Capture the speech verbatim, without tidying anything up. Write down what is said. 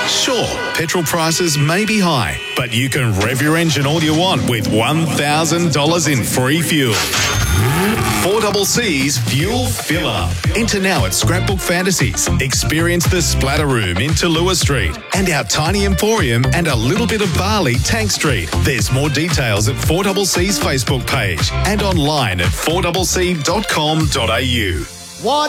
Sure, petrol prices may be high, but you can rev your engine all you want with one thousand dollars in free fuel. four C C's Fuel Filler. Enter now at Scrapbook Fantasies. Experience the Splatter Room in Tallulah Street and our Tiny Emporium and a little bit of Barley, Tank Street. There's more details at four C C's Facebook page and online at four c c dot com dot a u. What